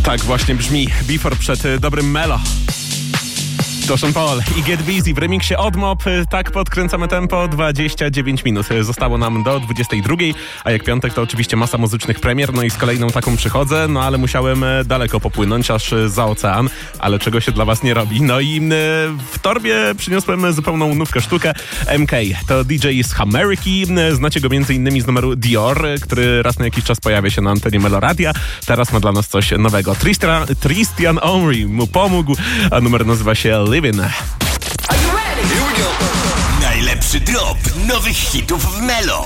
Tak właśnie brzmi Before przed dobrym Melo. To Sean Paul i Get Busy w remiksie od Mob. Tak podkręcamy tempo. 29 minut zostało nam do 22, a jak piątek to oczywiście masa muzycznych premier, no i z kolejną taką przychodzę, no ale musiałem daleko popłynąć, aż za ocean, ale czego się dla was nie robi. No i w torbie przyniosłem zupełną nówkę sztukę. MK to DJ z Ameryki, znacie go m.in. z numeru Dior, który raz na jakiś czas pojawia się na antenie Meloradia. Teraz ma dla nas coś nowego. Tristan Henry mu pomógł, a numer nazywa się Livin'. Najlepszy drop nowych hitów w Melo.